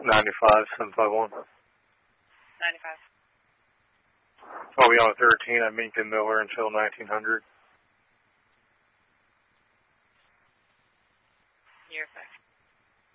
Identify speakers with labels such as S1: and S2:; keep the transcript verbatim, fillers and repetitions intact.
S1: ninety-five, seven five one.
S2: ninety-five.
S1: I'll be on thirteen at Mink and Miller until nineteen hundred.
S2: You're fine.